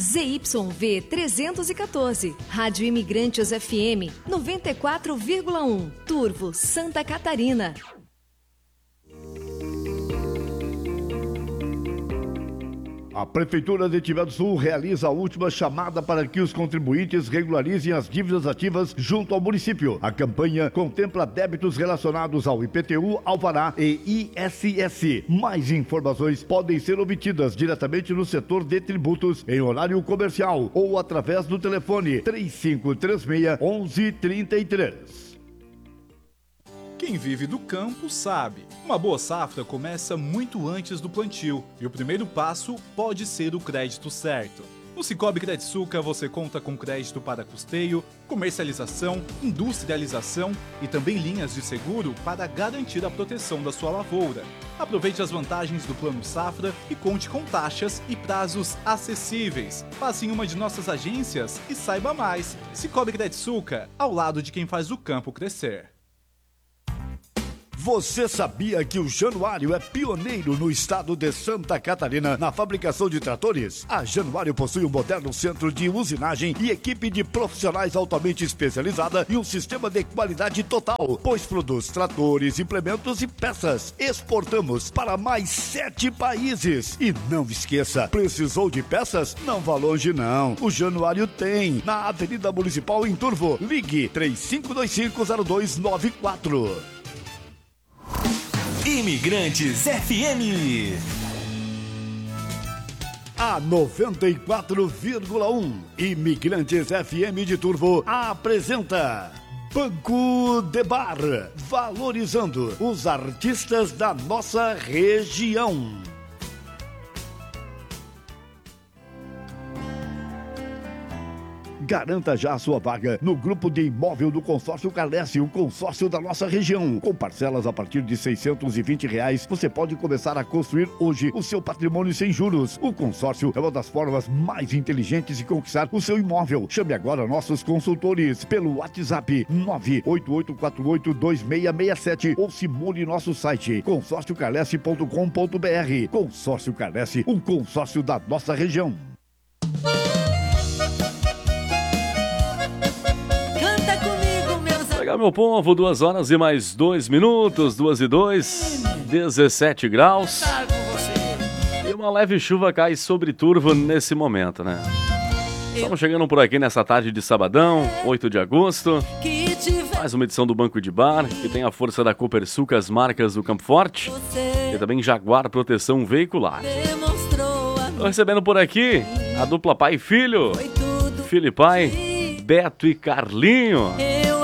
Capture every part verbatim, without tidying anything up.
Z Y V trezentos e quatorze, Rádio Imigrantes F M noventa e quatro vírgula um, Turvo, Santa Catarina. A Prefeitura de Tiver do Sul realiza a última chamada para que os contribuintes regularizem as dívidas ativas junto ao município. A campanha contempla débitos relacionados ao I P T U, Alvará e I S S. Mais informações podem ser obtidas diretamente no setor de tributos em horário comercial ou através do telefone três cinco três seis, um um três três. Quem vive do campo sabe. Uma boa safra começa muito antes do plantio e o primeiro passo pode ser o crédito certo. No Cicobi Crediçuca você conta com crédito para custeio, comercialização, industrialização e também linhas de seguro para garantir a proteção da sua lavoura. Aproveite as vantagens do Plano Safra e conte com taxas e prazos acessíveis. Passe em uma de nossas agências e saiba mais. Cicobi Crediçuca, ao lado de quem faz o campo crescer. Você sabia que o Januário é pioneiro no estado de Santa Catarina na fabricação de tratores? A Januário possui um moderno centro de usinagem e equipe de profissionais altamente especializada e um sistema de qualidade total, pois produz tratores, implementos e peças. Exportamos para mais sete países. E não esqueça, precisou de peças? Não vá longe não. O Januário tem, na Avenida Municipal em Turvo. Ligue três cinco dois cinco zero dois nove quatro. Imigrantes F M. A noventa e quatro vírgula um Imigrantes F M de Turvo apresenta Banco de Bar, valorizando os artistas da nossa região. Garanta já a sua vaga no grupo de imóvel do Consórcio Carlesse, o consórcio da nossa região. Com parcelas a partir de seiscentos e vinte reais, você pode começar a construir hoje o seu patrimônio sem juros. O consórcio é uma das formas mais inteligentes de conquistar o seu imóvel. Chame agora nossos consultores pelo WhatsApp nove oito oito quatro oito dois seis seis sete ou simule nosso site consórcio carlesse ponto com ponto b r. Consórcio Carlesse, um consórcio da nossa região. Legal, meu povo, duas horas e mais dois minutos, duas e dois, dezessete graus. E uma leve chuva cai sobre Turvo nesse momento, né? Estamos chegando por aqui nessa tarde de sabadão, oito de agosto. Mais uma edição do Banco de Bar, que tem a força da Copersuca, as marcas do Campo Forte. E também Jaguar Proteção Veicular. Estou recebendo por aqui a dupla pai e filho. Filho e pai, Beto e Carlinho.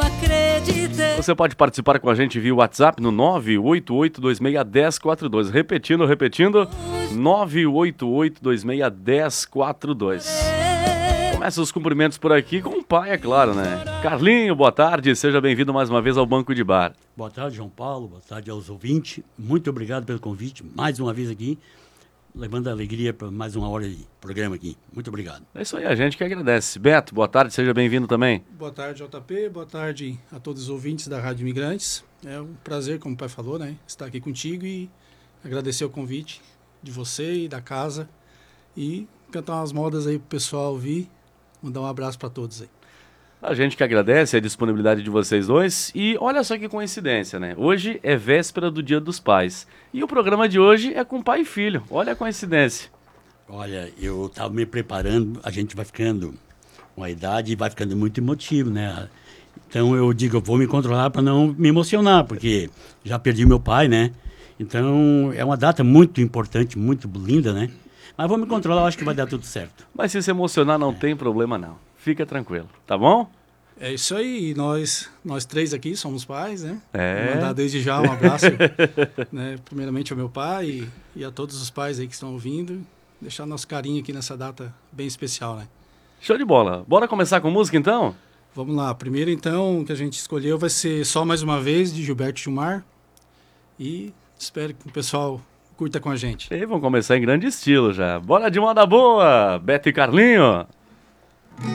Você pode participar com a gente via WhatsApp no nove oito oito dois seis um zero quatro dois. Repetindo, repetindo, nove oito oito dois seis um zero quatro dois. Começa os cumprimentos por aqui com o pai, é claro, né? Carlinho, boa tarde, seja bem-vindo mais uma vez ao Banco de Bar. Boa tarde, João Paulo, boa tarde aos ouvintes. Muito obrigado pelo convite, mais uma vez aqui, levando alegria para mais uma hora de programa aqui. Muito obrigado. É isso aí, a gente que agradece. Beto, boa tarde, seja bem-vindo também. Boa tarde, J P. Boa tarde a todos os ouvintes da Rádio Imigrantes. É um prazer, como o pai falou, né, estar aqui contigo e agradecer o convite de você e da casa e cantar umas modas aí pro pessoal ouvir. Mandar um abraço para todos aí. A gente que agradece a disponibilidade de vocês dois. E olha só que coincidência, né? Hoje é véspera do Dia dos Pais. E o programa de hoje é com pai e filho. Olha a coincidência. Olha, eu estava me preparando, a gente vai ficando com a idade e vai ficando muito emotivo, né? Então eu digo, eu vou me controlar para não me emocionar, porque já perdi meu pai, né? Então é uma data muito importante, muito linda, né? Mas vou me controlar, acho que vai dar tudo certo. Mas se se emocionar não é. tem problema não. Fica tranquilo, tá bom? É isso aí, nós, nós três aqui somos pais, né? É. Vou mandar desde já um abraço, né? Primeiramente ao meu pai e, e a todos os pais aí que estão ouvindo. Deixar nosso carinho aqui nessa data bem especial, né? Show de bola. Bora começar com música então? Vamos lá. Primeiro então, que a gente escolheu vai ser Só Mais Uma Vez, de Gilberto Gilmar. E espero que o pessoal curta com a gente. E vamos começar em grande estilo já. Bora de moda boa, Beto e Carlinho.